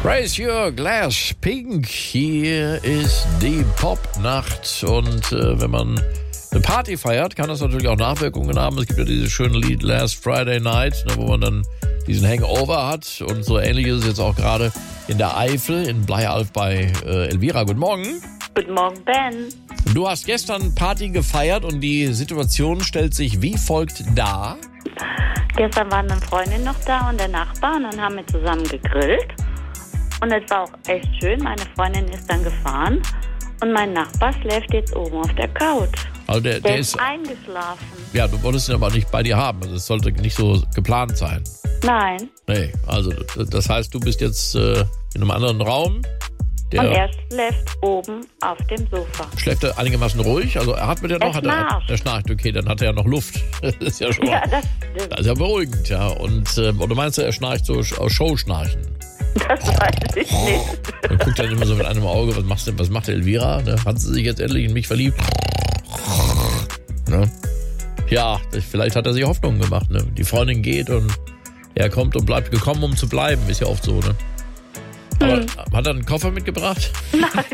Raise your glass, Pink. Hier ist die Popnacht. Und wenn man eine Party feiert, kann das natürlich auch Nachwirkungen haben. Es gibt ja dieses schöne Lied Last Friday Night, wo man dann diesen Hangover hat. Und so ähnlich ist es jetzt auch gerade in der Eifel, in Bleialf bei Elvira. Guten Morgen. Guten Morgen, Ben. Du hast gestern Party gefeiert und die Situation stellt sich wie folgt dar. Gestern waren eine Freundin noch da und der Nachbar und dann haben wir zusammen gegrillt. Und es war auch echt schön. Meine Freundin ist dann gefahren und mein Nachbar schläft jetzt oben auf der Couch. Also der ist eingeschlafen. Ja, du wolltest ihn aber nicht bei dir haben. Also es sollte nicht so geplant sein. Nein. Nee, also das heißt, du bist jetzt in einem anderen Raum. Und er schläft oben auf dem Sofa. Schläft er einigermaßen ruhig? Also er atmet ja noch? Er schnarcht, okay, dann hat er ja noch Luft. Das ist ja schon mal, das stimmt. Das ist ja beruhigend, ja. Und oder meinst du, er schnarcht so aus Showschnarchen? Das weiß ich nicht. Dann guckt er immer so mit einem Auge, was macht der Elvira? Ne? Hat sie sich jetzt endlich in mich verliebt? Ne? Ja, vielleicht hat er sich Hoffnung gemacht. Ne? Die Freundin geht und er kommt und bleibt gekommen, um zu bleiben. Ist ja oft so, ne? Aber hat er einen Koffer mitgebracht? Nein.